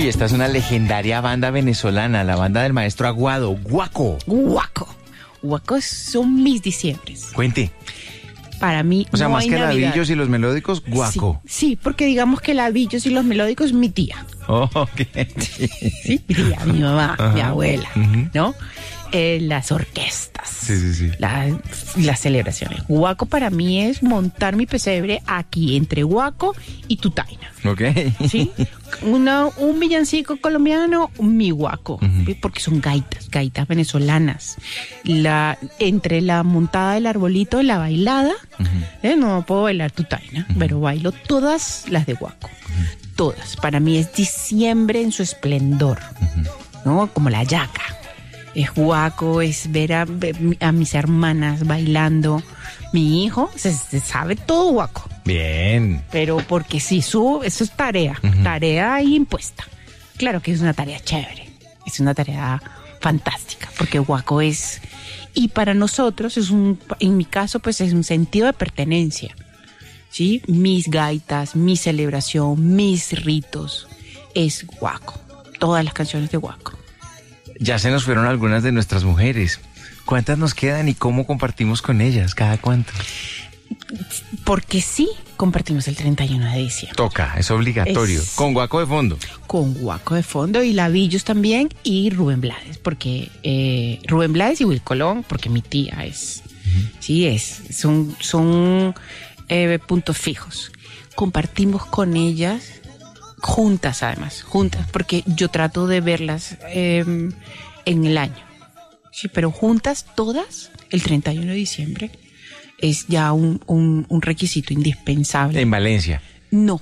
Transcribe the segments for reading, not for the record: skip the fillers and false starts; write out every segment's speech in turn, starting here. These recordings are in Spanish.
Uy, esta es una legendaria banda venezolana, la banda del maestro Aguado, Guaco. Guaco son mis diciembres. Cuente. Para mí O sea, no más hay que Navidad. Lavillos y los melódicos, Guaco. Sí, porque digamos que Lavillos y los melódicos es mi tía. Oh, ok. Sí, mi tía, mi mamá, Ajá. mi abuela, Ujú. ¿no? Las orquestas, Sí. las celebraciones. Guaco para mí es montar mi pesebre aquí entre Guaco y Tutaina. Ok. ¿Sí? Un villancico colombiano, mi Guaco, Ujú. porque son gaitas venezolanas. Entre la montada del arbolito y la bailada, no puedo bailar Tutaina, pero bailo todas las de Guaco. Todas. Para mí es diciembre en su esplendor, ¿no? Como la yaca. Es Guaco, es ver a mis hermanas bailando. Mi hijo se sabe todo Guaco. Bien. Pero porque sí, eso es tarea, tarea ahí impuesta. Claro que es una tarea chévere, es una tarea fantástica, porque Guaco es, y para nosotros en mi caso, pues es un sentido de pertenencia, ¿sí? Mis gaitas, mi celebración, mis ritos, es Guaco, todas las canciones de Guaco. Ya se nos fueron algunas de nuestras mujeres. ¿Cuántas nos quedan y cómo compartimos con ellas? ¿Cada cuánto? Porque sí, compartimos el 31 de diciembre. Toca, es obligatorio. Con Guaco de fondo. Con Guaco de fondo y Lavillos también y Rubén Blades, porque Rubén Blades y Will Colón, porque mi tía es, son puntos fijos. Compartimos con ellas juntas, porque yo trato de verlas en el año. Sí, pero juntas todas, el 31 de diciembre, es ya un requisito indispensable. En Valencia. No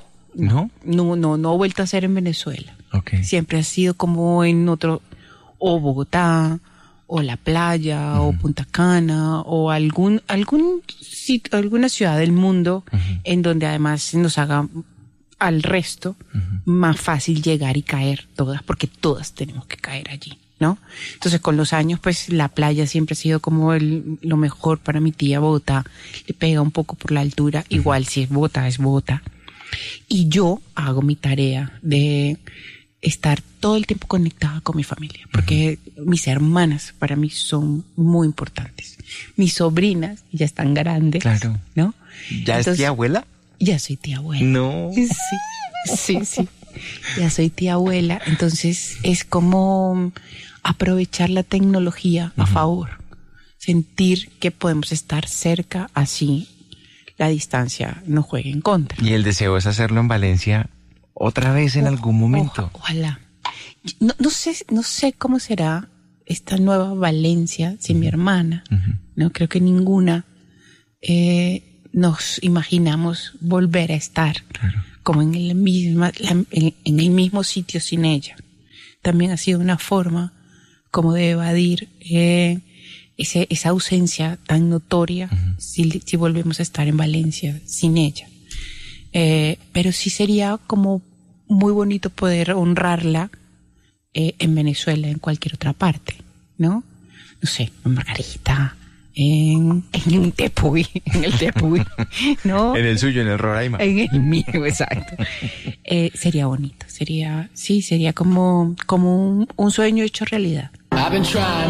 he vuelto a hacer en Venezuela. Ok. Siempre ha sido como en otro, o Bogotá, o la playa, o Punta Cana, o algún sitio, alguna ciudad del mundo en donde además nos haga al resto más fácil llegar y caer todas, porque todas tenemos que caer allí, ¿no? Entonces con los años pues la playa siempre ha sido como lo mejor para mi tía. Bogotá le pega un poco por la altura, igual si es Bogotá, es Bogotá. Y yo hago mi tarea de estar todo el tiempo conectada con mi familia, porque mis hermanas para mí son muy importantes. Mis sobrinas ya están grandes, Claro. ¿no? ¿Ya Entonces, es tía abuela? Ya soy tía abuela. No. Sí. Ya soy tía abuela. Entonces es como aprovechar la tecnología a favor. Sentir que podemos estar cerca, así la distancia no juegue en contra. Y el deseo es hacerlo en Valencia otra vez en algún momento. Ojalá. No sé cómo será esta nueva Valencia sin mi hermana. No creo que ninguna nos imaginamos volver a estar como en el mismo sitio sin ella. También ha sido una forma como de evadir esa ausencia tan notoria si volvemos a estar en Valencia sin ella. Pero sí sería como muy bonito poder honrarla en Venezuela, en cualquier otra parte, ¿no? No sé, en Margarita, en el Tepuy, ¿no? En el suyo, en el Roraima. En el mío, exacto. Sería bonito, sería como un sueño hecho realidad. I've been trying